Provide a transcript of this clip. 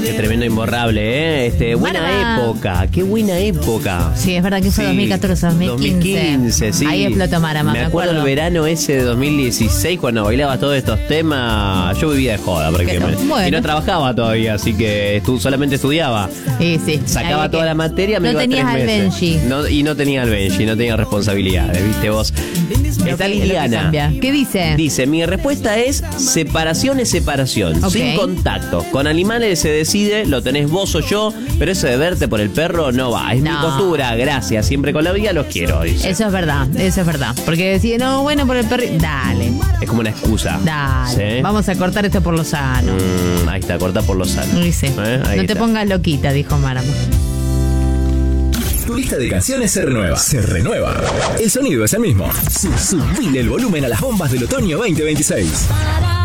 Qué tremendo imborrable, buena Marama. época, qué buena época. Sí, es verdad que fue 2014, 2015. Sí. Ahí explotó Marama, Me acuerdo el verano ese de 2016 cuando bailabas todos estos temas. Yo vivía de joda y no trabajaba todavía, así que solamente estudiaba. Sí. Sacaba Ahí toda la materia, me no iba 3 tenías al meses. Benji. Y no tenía al Benji, no tenía responsabilidades, ¿viste vos? Está Liliana. ¿Qué dice? Dice, mi respuesta es separación es separación, Ok. sin contacto. Con animales se decide, lo tenés vos o yo, pero eso de verte por el perro no va. Es mi No. postura, gracias. Siempre con la vida los quiero, dice. Eso es verdad. Porque decide, no, bueno, por el perrito. Dale. Es como una excusa. Dale. ¿Sí? Vamos a cortar esto por lo sano. Ahí está, corta por lo sano. Dice. Ahí No te está. pongas loquita, dijo Marama. Tu lista de canciones se renueva. Se renueva. El sonido es el mismo. Subile el volumen a las bombas del otoño 2026.